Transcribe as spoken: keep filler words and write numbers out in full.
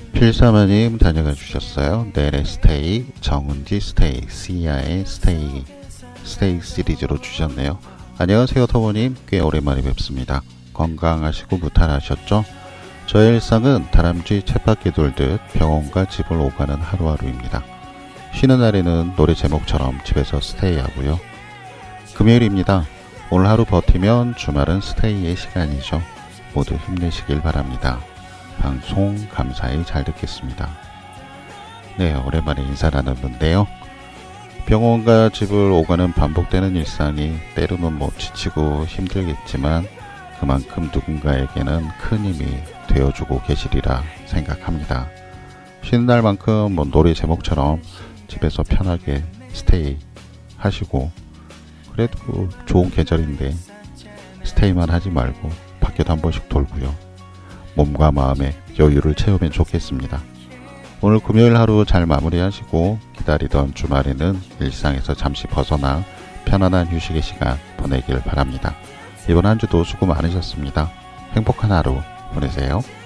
필사마님 다녀가 주셨어요. 내일의 스테이, 정은지 스테이, 시아의 스테이, 스테이 시리즈로 주셨네요. 안녕하세요 터보님, 꽤 오랜만에 뵙습니다. 건강하시고 무탈하셨죠? 저의 일상은 다람쥐 쳇바퀴 돌듯 병원과 집을 오가는 하루하루입니다. 쉬는 날에는 노래 제목처럼 집에서 스테이하고요. 금요일입니다. 오늘 하루 버티면 주말은 스테이의 시간이죠. 모두 힘내시길 바랍니다. 방송 감사히 잘 듣겠습니다. 네, 오랜만에 인사 나누는데요. 병원과 집을 오가는 반복되는 일상이 때로는 뭐 지치고 힘들겠지만 그만큼 누군가에게는 큰 힘이 되어주고 계시리라 생각합니다. 쉬는 날만큼 뭐 노래 제목처럼 집에서 편하게 스테이 하시고, 그래도 좋은 계절인데 스테이만 하지 말고 밖에도 한 번씩 돌고요. 몸과 마음의 여유를 채우면 좋겠습니다. 오늘 금요일 하루 잘 마무리하시고 기다리던 주말에는 일상에서 잠시 벗어나 편안한 휴식의 시간 보내길 바랍니다. 이번 한 주도 수고 많으셨습니다. 행복한 하루 보내세요.